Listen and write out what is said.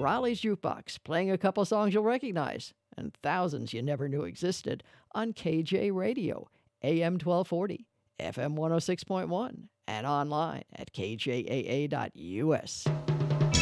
Raleigh's Jukebox, playing a couple songs you'll recognize, and thousands you never knew existed on KJ Radio, AM 1240, FM 106.1, and online at kjaa.us.